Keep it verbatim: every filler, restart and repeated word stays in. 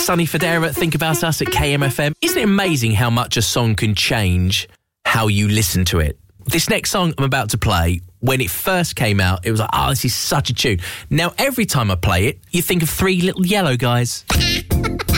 Sonny Fodera, Think About Us at K M F M. Isn't it amazing how much a song can change how you listen to it? This next song I'm about to play, when it first came out, it was like, oh, this is such a tune. Now, every time I play it, you think of Three Little Yellow Guys.